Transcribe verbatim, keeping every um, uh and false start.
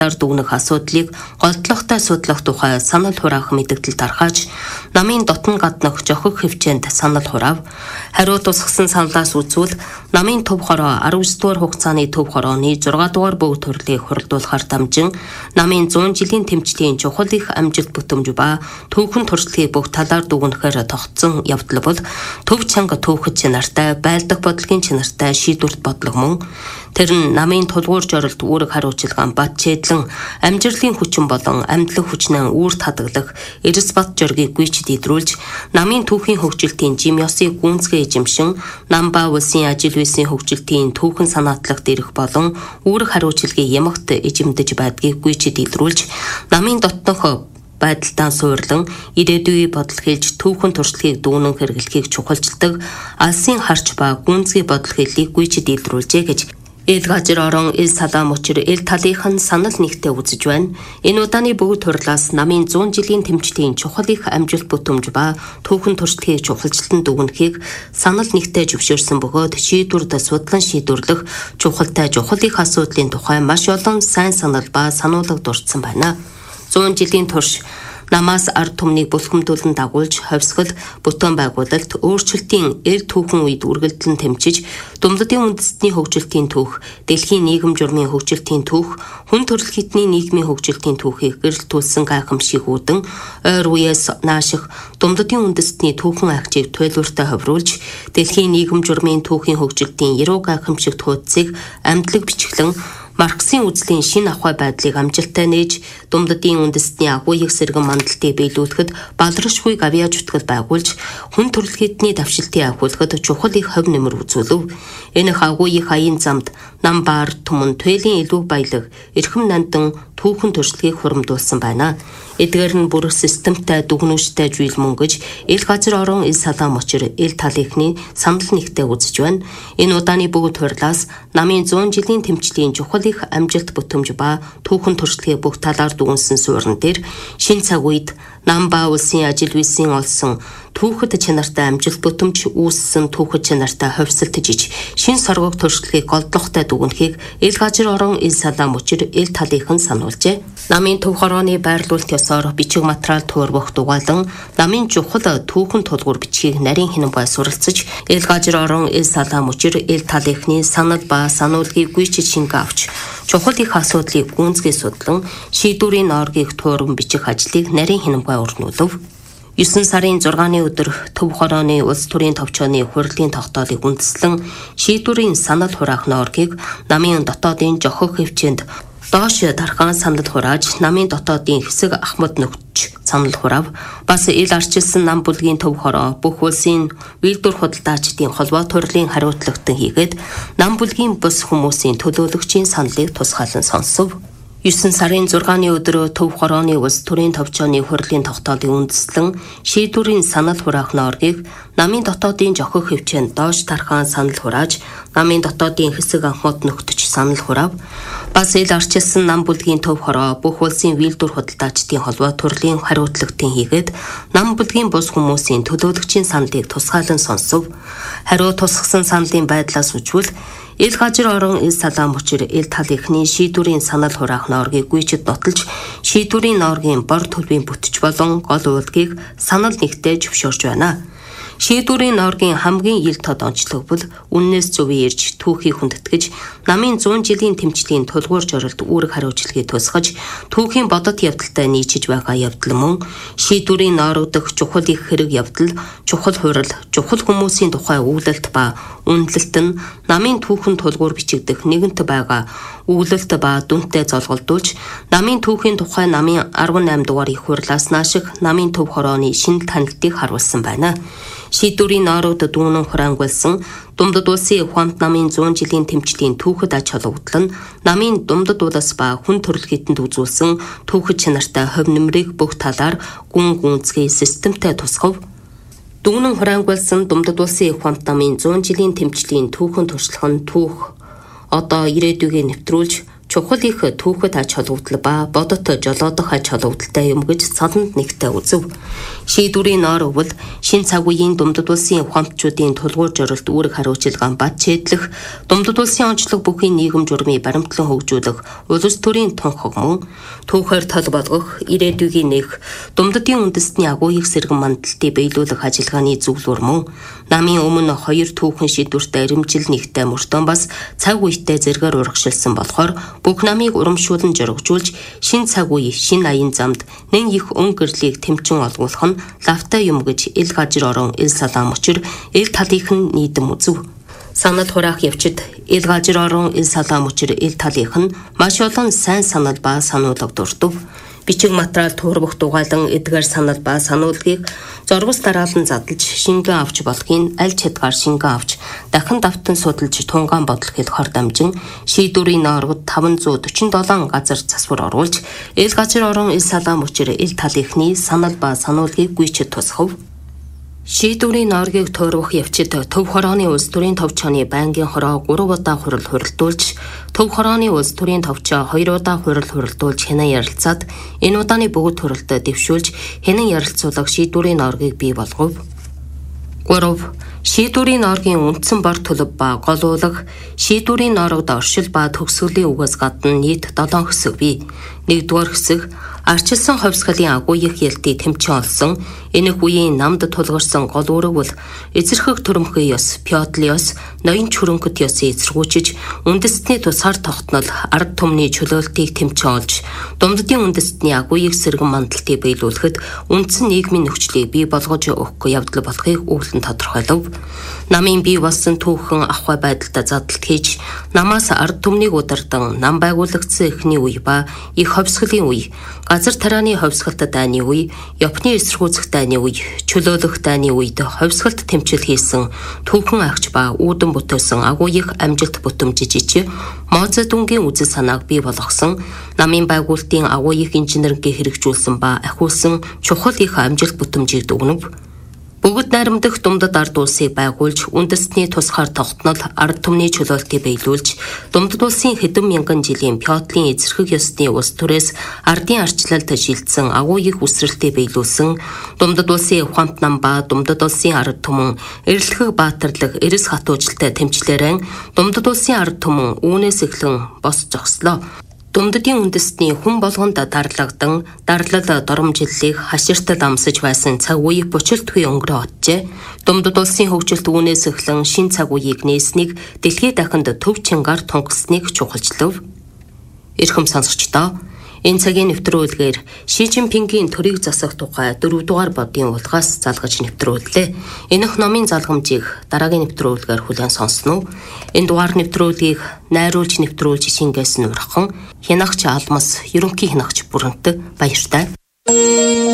Дүгнэх асуудлыг голдлоготой судлах тухай санал хураах мэдээлэл тархааж, намын дотн гаднах жохих хөвчөнд санал хурав. Хариу тусгасан саналаас үзвэл намын төв хороо арван дугаар хугацааны төв хорооны зургаан дугаар бүгд төрлийг хуралдуулахар дамжин, намын зуун жилийн тэмцлийн чухал их амжилт бүтэмж ба түүхэн туршлагыг бүх талаар дүгнэхээр тогтсон явдал бол төв чанга түүхэд чанартай, байлдах бодлогын чанартай шийдвэрт бодлого мөн. Тэр нь намын тулгуур жоролт үүрэг хариуцлаган бат чэдлэн амжилтын хүчин болон амьдлах хүчнээ үүр татаглах эрс бат жоргийг гүйчэд идрүүлж, намын түүхийн хөгжилтийн жим ёсыг гүнзгий эзэмшин, нам ба улсын ажил үйлсийн хөгжилтийн түүхэн санаатлагт ирэх болон үүрэг хариуцлагын ямагт эзэмдэж байдгийг гүйчэд идрүүлж, намын дотнох байдалтай суурлан ирээдүйн бодол хэлж түүхэн туршлагыг дүүнэн хэрэглэхийг чухалчилдаг алсын харч ба гүнзгий бодол хэллийг гүйчэд идрүүлжээ гэж Эл газар орон эл салаам учир эл талынхан санал нэгтээ үзэж байна. Энэ удааны бүгд хурлаас намын зуун жилийн тэмцлийн чухал их амжилт бүтэмж ба түүхэн туршлагыг чухалчлан дүгнэхийг санал нэгтээ зөвшөөрсөн бөгөөд шийдвэрд судлан шийдвэрлэх чухалтай чухал их асуудлын тухай маш олон сайн санал ба сануулга дурдсан байна. зуун жилийн турш намаас ард түмнийг бүлхэмдүүлэн дагуулж, ховсгол, бүтээн байгуулалт, өөрчлөлтийн эр түүхэн үед үргэлжлэн тэмчиж, Думдадын үндэстний хөгжилтийн түүх, дэлхийн нийгэм журмын хөгжилтийн түүх, хүн төрөл хитний нийгмийн хөгжилтийн түүхийг гэрэлтүүлсэн гайхамшиг үүдэн, ойр үеэс нааших Думдадын үндэстний түүхэн агчийг туйлууртай ховруулж, дэлхийн нийгэм журмын түүхийн хөгжилтийн яруу гайхамшиг тууцыг амтлаг бичглэн, Марксийн үзлийн шинэ ахуй байдлыг амжилттай нээж, Думдадын үндэстний агуу их сэргэн мандалтыг биелүүлэхэд баларшгүй гавьяа зүтгэл байгуулж, хүн төрөл хитний давшилтыг ахиулахад чухал их хов нэмэр үзүүлв. Энэ агуу их аян замд нам баар түмэн туйлын илүү баялаг, эрхэм нандан түүхэн туршлагыг хуримдуулсан байна. Эдгээр нь бүр системтэй дүгнүүштэй жийл мөнгөж, эл газар орон эл салаам учир эл талынхны санал нэгтээ үзэж байна. Энэ удааны бүгд хурлаас намын зуун жилийн тэмцлийн чухал их амжилт бүтэмж ба түүхэн туршлагыг бүх талаар дүгнсэн суурин дээр шин цаг үед нам ба улсын ажил үйлсийн олсон түүхэд чанартай амжилт бүтэмж үүссэн түүхэд чанартай ховсолтож иж шин соргог туршлагыг голдлоготой дүгнэхийг эл газар орон эл салаам учир эл талынхан сануулжээ. Намын төв хорооны байрлуулалт ёсоор бичиг материал туурвах дугаалan намын чухал түүхэн тулгуур бичгийг нарийн хинбай суралцж, эл газар орон эл салаам учир эл талынхны санал ба сануулгыг гүйчэд шингэ авч, чухал их асуудлыг гүнзгий судлан шийдвэрийн оргийг тууран бичих ажлыг нарийн хинбай урнуулв. есөн сарын зургааны өдөр төв хорооны улс төрийн товчооны хурлын тогтоолыг үндэслэн шийдвэрийн санал хураах норгийг намын дотоодын жохих хөвчөнд доош дархан санал хурааж, намын дотоодын хэсэг ахмад нөхч санал хурав. Бас ил арчилсан нам бүлгийн төв хороо бүх улсын үйлдвэр худалдаачдын холбоо төрлийн хариуцлагатан хийгээд нам бүлгийн бус хүмүүсийн төлөөлөгчийн саналыг тусгаалan сонсов. есөн сарын зургааны өдөр төв хорооны улс төрийн товчооны хурлын тогтоолыг үндэслэн шийдвэрийн санал хураах норгийг намын дотоодын жохих хөвчөнд доош дархан санал хурааж, намын дотоодын хэсэг ахмад нөхдөж санал хурав. Бас ил арчилсан нам бүлгийн төв хороо бүх улсын үйлдвэр худалдаачдын холбоо төрлийн хариуцлагатан хийгээд нам бүлгийн бус хүмүүсийн төлөөлөгчийн саналыг тусгаалan сонсов. Хариу тусгасан саналын байдлаас үжвэл эл газар орон эл салаам учир эл талынхны шийдвэрийн санал хураах норгийг гүйчэд нотолж, шийдвэрийн норгийн бор төлбөрийн бүтэж болон гол уулгийг санал нэгтээ зөвшөөрж байна. Шийдвэрийн норгийн хамгийн ил тод онцлог бол үннээс зөвийн ирж түүхийг хүндэтгэж, намын зуун жилийн тэмцлийн тулгуур жоролт үүрэг хариуцлагыг тусгаж, түүхийн бодит явдалтай нийцэж байгаа явдал мөн шийдвэрийн норогдох чухал их хэрэг явдал, чухал хурал, чухал хүмүүсийн тухай үүлэлт ба үнэлэлт нь намын түүхэн тулгуур бичигдэх нэгэнт байгаа үүлэлт ба дүнтэй золголдуулж, намын түүхийн тухай намын арван найм дугаар их хурлаас нааших намын төв хорооны шинэ танилтыг харуулсан байна. Шийдвэрийн норууд дүүнэн хураангуулсан Думдад улсын ухаамт намын зуун жилийн тэмцлийн түүхэд ач холбогдол нь намын Думдад улс ба хүн төрөл хитэнд үзүүлсэн түүхэд чанартай хов нэмрийг бүх талаар гүн гүнзгий системтэй тусгав. Дүүнэн хураангуулсан Думдад улсын ухаамт намын зуун жилийн тэмцлийн түүхэн туршлага нь түүх одоо ирээдүйгээ нэвтрүүлж, чухал их түүхэд ач холбогдол ба бодот жолоодох ач холбогдолтой юм гэж санал нэгтээ үзв. Шийдвэрийн ноор өвөл шин цаг үеийн Думдад улсын ухаамтчуудын тулгуур зорилт үүрэг хариуцлагаан бат чийдлэх, Думдад улсын онцлог бүхий нийгэм журмыг баримтлан хөгжүүлэх, улс төрийн тунх мөн түүхээр тал болгох, ирээдүйгийн нэх, Думдадын үндэстний агууйг сэргэн мандалтыг биелүүлэх ажиллагааны зөвлөр мөн намын өмнө хоёр түүхэн шийдвэртэй эримжил нэгтэй мөртөн бас цаг үетэй зэргээр урагшилсан болохоор бүх намыг урамшуулан жоргожуулж шин цаг үе, шин аян замд нэн их өн гэрлийг тэмчин олгуулах нь лавтай юм гэж ил гажир орон ил салаам учир ил талынх нь нийдэм үзв. Санал хураах явчид ил гажир орон ил салаам учир ил талынх нь маш олон сайн санал ба сануулга дурдв. Бичиг материал туурбах дугаалan эдгээр санал ба сануулгыг зоргос дараалан задлж шингэн авч болохын аль чадгаар шингэн авч дахин давтан судалж тунгаан бодлох хэлхор дамжин шийдвэрийн норгод таван зуун дөрвөн седем газар засвар оруулж ил гажир орон ил салаам учир ил талынхны санал ба сануулгыг гүйчэд тусгав. Шийдвэрийн норгийг туурвах явчид төв хорооны улс төрийн товчооны байнгын хороо гурав удаа хурал хуралдуулж, төв хорооны улс төрийн товчоо хоёр удаа хурал хуралдуулж хянан ярилцаад энэ удааны бүгд хуралд дэвшүүлж хянан ярилцуулах шийдвэрийн норгийг бий болгов. гурав. Шийдвэрийн норгийн үндсэн бор төлөв ба голуулах, шийдвэрийн норогд оршил ба төгсгөлийн үгээс гадна нийт долоон хэсэг бий. Нэгдүгээр хэсэг арчилсан ховсгалын агууйх ялтыг тэмчин олсон энэх үеийн намд тулгарсан гол үүрэг бол эзэрхэг төрөмхөө ёс, феодал ёс, ноён чүрэнкэт ёсыг эзэргүүчиж үндэстний тусгаар тогтнол ард түмний чөлөөлтийг тэмчин олж Думдадын үндэстний агууйх сэргэн мандалтыг биелүүлэхэд үндсэн нийгмийн нөхцөлийг бий болгож өгөхгүй явдал болохыг өвлөн тодорхойлов. Намын бий болсон түүхэн ахуй байдалтай задлалт хийж намаас ард түмнийг удардан нам байгуулагдсан эхний үе ба их ховсгалын үе, газар тарааны ховсгалт дайны үе, Японы эсэргүүцэх дайны үе, чөлөөлөх дайны үед ховсгалт тэмцэл хийсэн түүхэн агч ба үүдэн бүтээсэн агууйх амжилт бүтэмжиж Моцо дүнгийн үзэл санааг бий болгосон намын байгуулалтын агууйх инженерингээ хэрэгжүүлсэн ба ахиулсан чухал их амжилт бүтэмжийг дүгнэв. Бүгд найрамдах Думдад ард улсыг байгуулж үндэстний тусгаар тогтнол ард түмний чөлөөлтийг биелүүлж Думдад улсын хэдэн мянган жилийн феодлын эзэрхэг ёсны улс төрөөс ардын арчлалд шилжсэн агууйх үсрэлтийг биелүүлсэн Думдад улсын ухаамт нам ба Думдад улсын ард түмэн эрэлхэг баатарлаг эрс хатуужилтай тэмчлэрэн Думдад улсын ард түмэн үүнээс эхлэн бос зогслоо. Думдадын үндэстний хүн болгонд дарлагдан дарлал доромжиллыг хаширтал амсаж байсан цаг үеийг бочилтгүй өнгөрөө оджээ. Думдад улсын хөгжилт үүнээс эхлэн шин цаг үеийг нээснийг дэлхийд дахинд төв чингаар тунгасныг чухалчлав. Эрхэм сонсогчдоо, энэ цагийн нэвтрүүлгээр Ши Жинпингийн төрийг засах тухай дөрөв дугаар бодгийн улгаас залгаж нэвтрүүллээ. Энэх номын залгамжийг дараагийн нэвтрүүлгээр хүлээн сонсноо. Энэ дугаар нэвтрүүлгийг найруулж нэвтрүүлж шингээсэн урхан Хянагч Алмас, ерөнхий хянагч Бүрэнтэг баяртай.